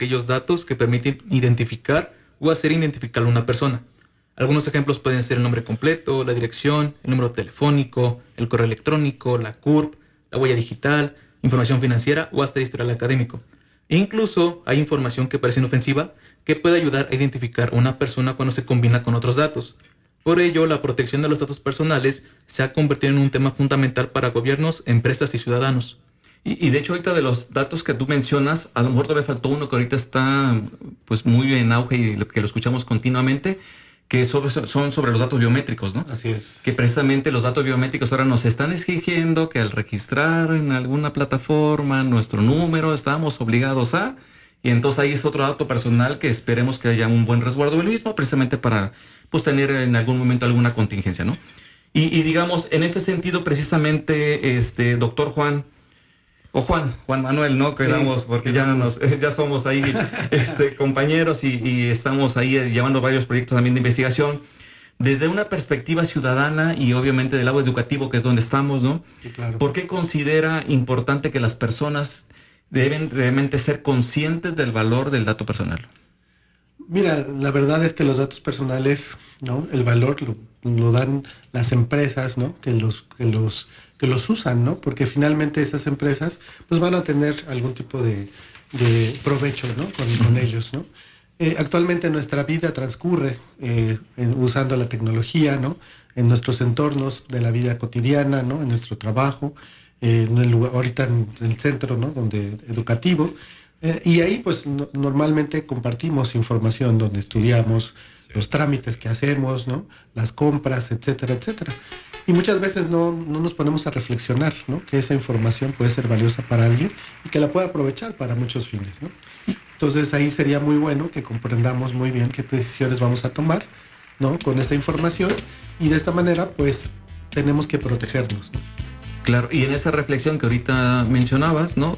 aquellos datos que permiten identificar o hacer identificar a una persona. Algunos ejemplos pueden ser el nombre completo, la dirección, el número telefónico, el correo electrónico, la CURP, la huella digital, información financiera o hasta historial académico. E incluso hay información que parece inofensiva que puede ayudar a identificar a una persona cuando se combina con otros datos. Por ello, la protección de los datos personales se ha convertido en un tema fundamental para gobiernos, empresas y ciudadanos. Y de hecho, ahorita de los datos que tú mencionas, a lo mejor todavía faltó uno que ahorita está pues muy en auge y que lo escuchamos continuamente, que son sobre los datos biométricos, ¿no? Así es. Que precisamente los datos biométricos ahora nos están exigiendo que al registrar en alguna plataforma nuestro número, estamos obligados a... Y entonces ahí es otro dato personal que esperemos que haya un buen resguardo del mismo, precisamente para pues tener en algún momento alguna contingencia, ¿no? Y digamos, en este sentido, precisamente, doctor Juan, o Juan Manuel, ¿no? Quedamos, sí, porque ya somos ahí compañeros y estamos ahí llevando varios proyectos también de investigación. Desde una perspectiva ciudadana y obviamente del lado educativo, que es donde estamos, ¿no? Sí, claro. ¿Por qué considera importante que las personas deben realmente ser conscientes del valor del dato personal? Mira, la verdad es que los datos personales, ¿no? El valor lo dan las empresas, ¿no? Que los usan, ¿no? Porque finalmente esas empresas pues van a tener algún tipo de provecho, ¿no? Con ellos, ¿no? Actualmente nuestra vida transcurre usando la tecnología, ¿no? En nuestros entornos de la vida cotidiana, ¿no? En nuestro trabajo, ahorita en el centro, ¿no? Educativo. Y ahí pues normalmente compartimos información donde estudiamos, los trámites que hacemos, ¿no? Las compras, etcétera, etcétera. Y muchas veces no nos ponemos a reflexionar, ¿no? Que esa información puede ser valiosa para alguien y que la pueda aprovechar para muchos fines, ¿no? Entonces ahí sería muy bueno que comprendamos muy bien qué decisiones vamos a tomar, ¿no? Con esa información, y de esta manera pues tenemos que protegernos, ¿no? Claro, y en esa reflexión que ahorita mencionabas, ¿no?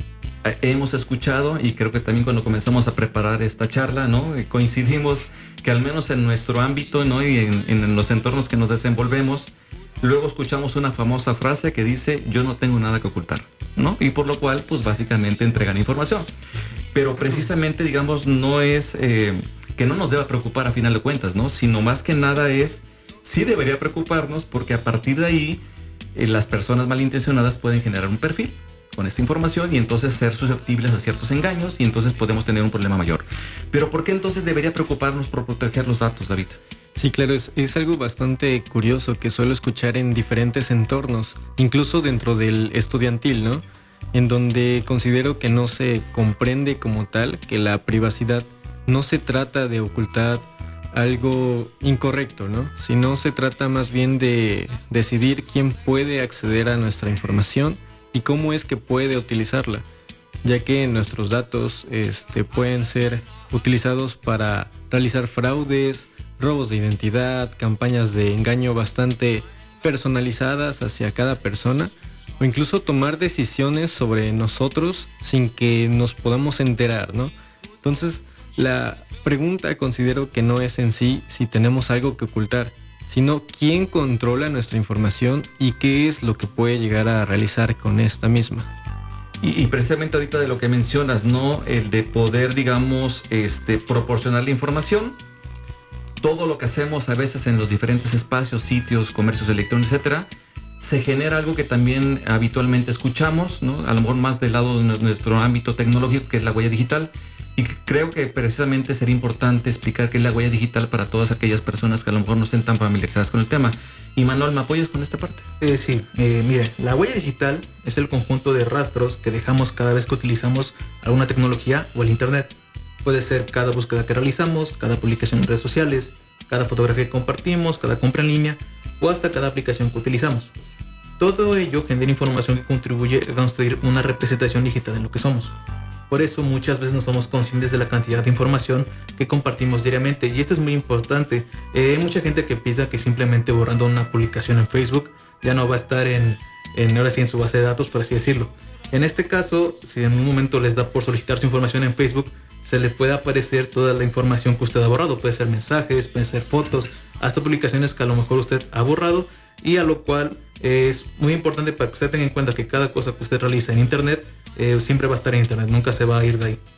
Hemos escuchado, y creo que también cuando comenzamos a preparar esta charla, ¿no? Coincidimos que al menos en nuestro ámbito, ¿no? Y en los entornos que nos desenvolvemos, luego escuchamos una famosa frase que dice: yo no tengo nada que ocultar, ¿no? Y por lo cual, pues básicamente entregan información. Pero precisamente, digamos, no es que no nos deba preocupar a final de cuentas, ¿no? Sino más que nada sí debería preocuparnos, porque a partir de ahí las personas malintencionadas pueden generar un perfil con esta información y entonces ser susceptibles a ciertos engaños, y entonces podemos tener un problema mayor. Pero ¿por qué entonces debería preocuparnos por proteger los datos, David? Sí, claro, es algo bastante curioso que suelo escuchar en diferentes entornos, incluso dentro del estudiantil, ¿no? En donde considero que no se comprende como tal que la privacidad no se trata de ocultar algo incorrecto, ¿no? Sino se trata más bien de decidir quién puede acceder a nuestra información y cómo es que puede utilizarla, ya que nuestros datos pueden ser utilizados para realizar fraudes, robos de identidad, campañas de engaño bastante personalizadas hacia cada persona, o incluso tomar decisiones sobre nosotros sin que nos podamos enterar, ¿no? Entonces, la pregunta considero que no es en sí si tenemos algo que ocultar, sino quién controla nuestra información y qué es lo que puede llegar a realizar con esta misma. Y precisamente ahorita de lo que mencionas, ¿no? El de poder, digamos, proporcionar la información. Todo lo que hacemos a veces en los diferentes espacios, sitios, comercios electrónicos, etcétera, se genera algo que también habitualmente escuchamos, ¿no? A lo mejor más del lado de nuestro ámbito tecnológico, que es la huella digital. Y creo que precisamente sería importante explicar qué es la huella digital para todas aquellas personas que a lo mejor no estén tan familiarizadas con el tema. Y Manuel, ¿me apoyas con esta parte? Sí, mire, la huella digital es el conjunto de rastros que dejamos cada vez que utilizamos alguna tecnología o el internet. Puede ser cada búsqueda que realizamos, cada publicación en redes sociales, cada fotografía que compartimos, cada compra en línea o hasta cada aplicación que utilizamos. Todo ello genera información que contribuye a construir una representación digital de lo que somos. Por eso muchas veces no somos conscientes de la cantidad de información que compartimos diariamente, y esto es muy importante. Hay mucha gente que piensa que simplemente borrando una publicación en Facebook ya no va a estar ahora sí en su base de datos, por así decirlo. En este caso, si en un momento les da por solicitar su información en Facebook, se le puede aparecer toda la información que usted ha borrado. Puede ser mensajes, pueden ser fotos, hasta publicaciones que a lo mejor usted ha borrado, y a lo cual es muy importante para que usted tenga en cuenta que cada cosa que usted realiza en internet siempre va a estar en internet, nunca se va a ir de ahí.